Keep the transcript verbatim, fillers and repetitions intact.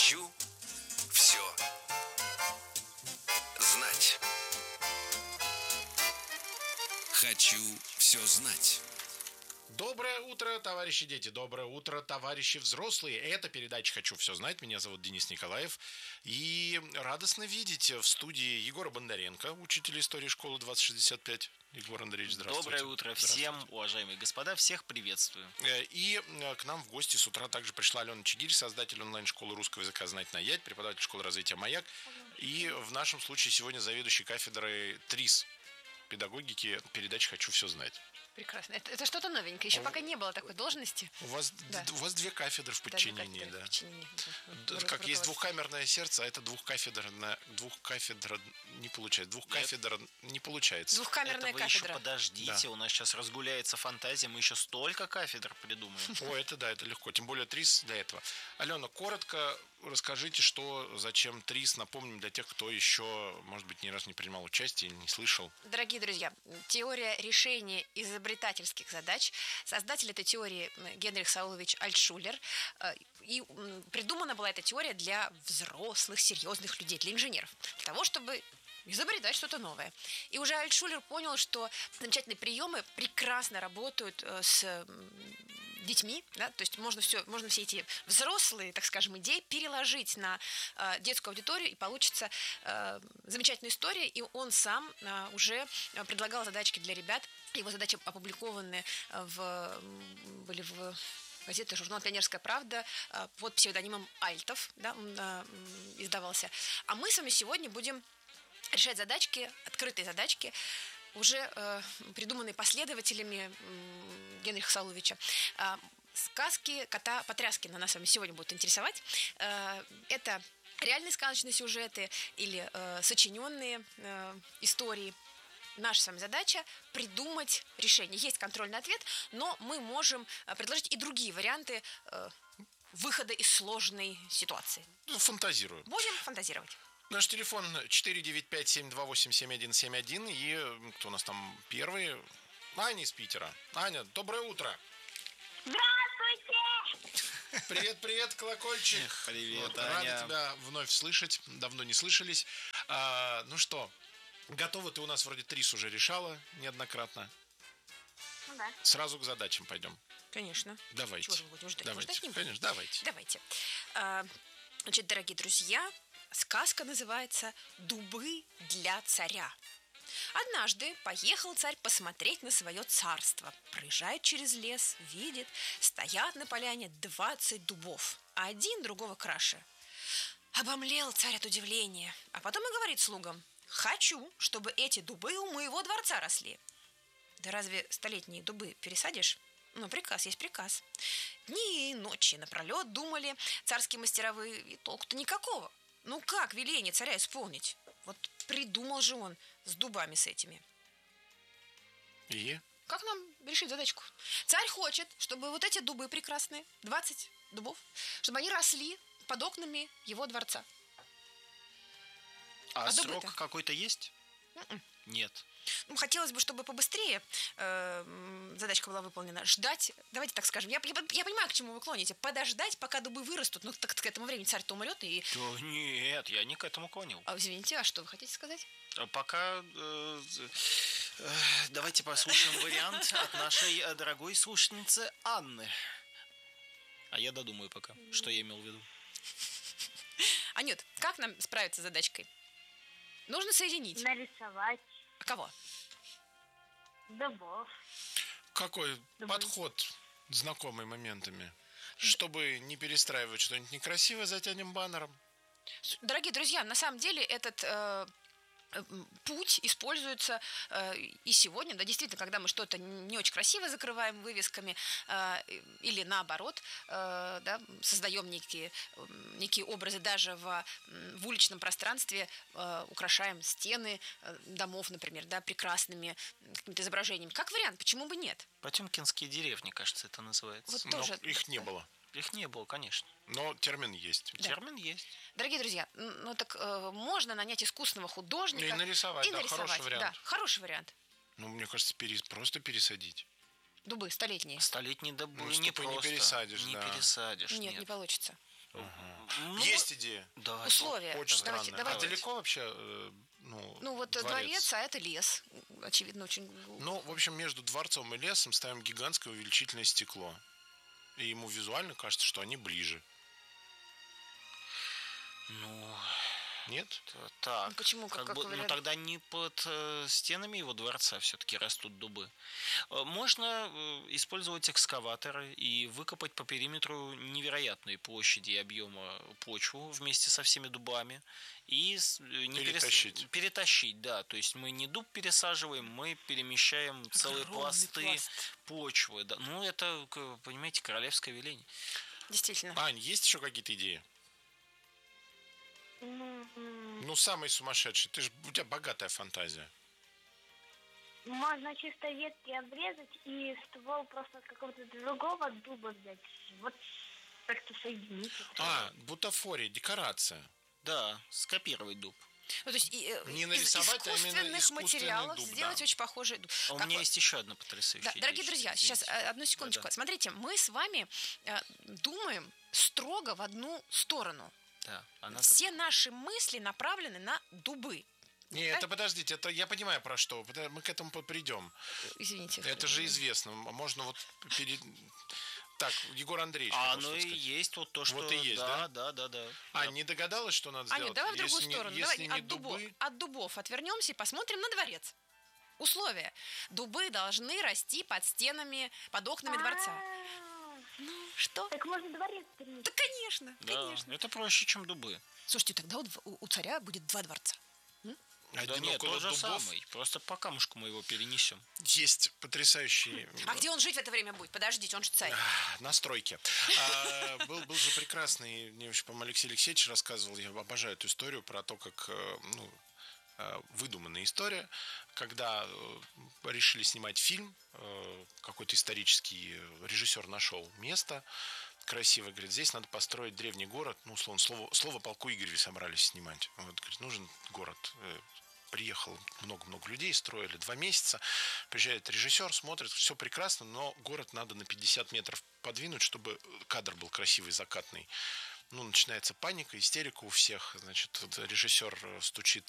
Хочу все знать. Хочу все знать. Доброе утро, товарищи дети, доброе утро, товарищи взрослые. Это передача «Хочу все знать». Меня зовут Денис Николаев. И радостно видеть в студии Егора Бондаренко, учитель истории школы двадцать шестьдесят пять. Егор Андреевич, здравствуйте. Доброе утро всем, уважаемые господа, всех приветствую. И к нам в гости с утра также пришла Алена Чигирь, создатель онлайн-школы русского языка «Знать на Ять», преподаватель школы развития «Маяк». И в нашем случае сегодня заведующий кафедрой ТРИС педагогики передачи «Хочу все знать». Прекрасно. Это, это что-то новенькое. Еще а пока не было такой должности. У вас, да. у вас две кафедры в подчинении, да. да. В подчинении, да. Как есть двухкамерное сердце, а это двухкафедрное, двухкафедра не получается. Двухкафедра не получается. Двухкамерная это вы кафедра. Еще подождите, да. У нас сейчас разгуляется фантазия, мы еще столько кафедр придумаем. О, это да, это легко. Тем более ТРИС для этого. Алена, коротко расскажите, что, зачем ТРИС, напомним для тех, кто еще, может быть, ни разу не принимал участие, не слышал. Дорогие друзья, теория решения изобретательских задач. Создатель этой теории Генрих Саулович Альтшулер. И придумана была эта теория для взрослых, серьезных людей, для инженеров. Для того, чтобы изобретать что-то новое. И уже Альтшулер понял, что замечательные приемы прекрасно работают с детьми, да, то есть можно все, можно все эти взрослые, так скажем, идеи переложить на э, детскую аудиторию, и получится э, замечательная история, и он сам э, уже предлагал задачки для ребят, его задачи опубликованы в, были в газете «Журнал «Пионерская правда» э, под псевдонимом Альтов, да, он э, издавался. А мы с вами сегодня будем решать задачки, открытые задачки, уже э, придуманные последователями э, Генриха Сауловича. Э, сказки кота Потряскина нас с вами сегодня будут интересовать. Э, это реальные сказочные сюжеты или э, сочиненные э, истории. Наша с вами задача придумать решение. Есть контрольный ответ, но мы можем предложить и другие варианты э, выхода из сложной ситуации. Ну, фантазируем. Будем фантазировать. Наш телефон четыре девять пять семь два восемь семь один семь один. И кто у нас там первый? Аня из Питера. Аня, доброе утро. Здравствуйте! Привет, привет, колокольчик. Привет, вот, Аня. Рада тебя вновь слышать. Давно не слышались. А, ну что, готова? Ты у нас вроде ТРИС уже решала неоднократно. Ну да. Сразу к задачам пойдем. Конечно. Давайте. Чего же мы будем ждать? Давайте. Мы ждать не будем. Конечно, давайте. Давайте. А, значит, дорогие друзья, сказка называется «Дубы для царя». Однажды поехал царь посмотреть на свое царство. Проезжает через лес, видит, стоят на поляне двадцать дубов, а один другого краше. Обомлел царь от удивления, а потом и говорит слугам: «Хочу, чтобы эти дубы у моего дворца росли». Да разве столетние дубы пересадишь? Ну, приказ есть приказ. Дни и ночи напролет думали царские мастеровые, и толку-то никакого. Ну как веление царя исполнить? Вот придумал же он с дубами с этими. И? Как нам решить задачку? Царь хочет, чтобы вот эти дубы прекрасные, двадцать дубов, чтобы они росли под окнами его дворца. А, А срок дубы-то? какой-то есть? М-м. Нет. Ну, хотелось бы, чтобы побыстрее э, задачка была выполнена. Ждать, давайте так скажем, я, я, я понимаю, к чему вы клоните. Подождать, пока дубы вырастут. Ну, так к этому времени царь-то умрет и... Да нет, я не к этому клонил. А, извините, а что вы хотите сказать? А пока э, э, давайте послушаем вариант от нашей э, дорогой слушательницы Анны. А я додумаю пока, что я имел в виду. Анют, как нам справиться с задачкой? Нужно соединить. Нарисовать А кого? дубов. Какой Дубы. подход, знакомый моментами? Чтобы не перестраивать что-нибудь некрасивое, затянем баннером. Дорогие друзья, на самом деле этот э, э, путь используется э, и сегодня. Да, действительно, когда мы что-то не очень красиво закрываем вывесками э, или наоборот, э, да, создаем некие, э, некие образы даже в, в уличном пространстве, э, украшаем стены э, домов, например, да, прекрасными какими-то изображениями. Как вариант, почему бы нет? Потемкинские деревни, кажется, это называется. Вот Но тоже. их не было. Их не было, конечно. Но термин есть. Да. Термин есть. Дорогие друзья, ну так э, можно нанять искусственного художника. И нарисовать, и да, нарисовать, хороший вариант. Да, хороший вариант. Ну, мне кажется, пере... просто пересадить. Дубы столетние. Столетние дубы Ну, не стопы не просто. пересадишь, Не да. пересадишь, Нет, нет. не получится. Ну, Есть идея. Да, Условия. Очень Давайте- странная. давайте. А далеко вообще, э, ну, Ну вот дворец, а это лес. Очевидно, очень... Ну, в общем, между дворцом и лесом ставим гигантское увеличительное стекло. И ему визуально кажется, что они ближе. Ну, Нет? т- так. Ну, почему? Как- как бы, вы ну, ряд- тогда не под э, стенами его дворца все-таки растут дубы. Э, Можно э, использовать экскаваторы и выкопать по периметру невероятные площади и объема почву вместе со всеми дубами. И с- э, не перес- Перетащить. Перетащить, да. То есть мы не дуб пересаживаем, мы перемещаем целые Огромный пласты пласт. почвы. Да. Ну, это, к- понимаете, королевское веление. Действительно. Ань, есть еще какие-то идеи? М, Ну, самый сумасшедший. Ты же, у тебя богатая фантазия. Можно чисто ветки обрезать и ствол просто от какого-то другого дуба взять. Вот как-то соединить. А, бутафория, декорация. Да, скопировать дуб. Ну, то есть и, э, Не из нарисовать, а именно искусственных искусственный материалов дуб, сделать да. очень похожий дуб. А у Как меня вы- есть еще одна потрясающая Да, идея. дорогие друзья, сейчас извините. э, одну секундочку. Да-да. Смотрите, мы с вами э, думаем строго в одну сторону. Да, она Все наши мысли направлены на дубы. Не, Да? это подождите, это я понимаю про что. Подо- Мы к этому придем. Извините. Это же известно. Можно вот перед... Так, Егор Андреевич. А хотел оно что-то и сказать. есть вот то, что... Вот и есть, да? Да, да, да. А, Да. не догадалась, что надо Аню, сделать? давай в другую Если не- сторону. если Давай не от, дубов, дубы, от дубов отвернемся и посмотрим на дворец. Условия. Дубы должны расти под стенами, под окнами дворца. А, Ну, что? Так можно дворец перенести. Да, конечно, Да, конечно. это проще, чем дубы. Слушайте, тогда у, дв- у- у царя будет два дворца. Да один нет, около тот же дубов. самый. Просто по камушку мы его перенесем. Есть потрясающие А где он жить в это время будет? Подождите, он же царь. а, настройки. А, был, был же прекрасный, мне еще, по-моему, Алексей Алексеевич рассказывал, я обожаю эту историю про то, как э, ну, э, выдуманная история, когда э, решили снимать фильм, э, какой-то исторический режиссер нашел место, красиво, говорит, здесь надо построить древний город, ну, условно, слово, слово полку Игореве собрались снимать. Вот, говорит, нужен город. Э, Приехало много-много людей, строили два месяца. Приезжает режиссер, смотрит, все прекрасно, но город надо на пятьдесят метров подвинуть, чтобы кадр был красивый, закатный. Ну, начинается паника, истерика у всех. Значит, вот режиссер стучит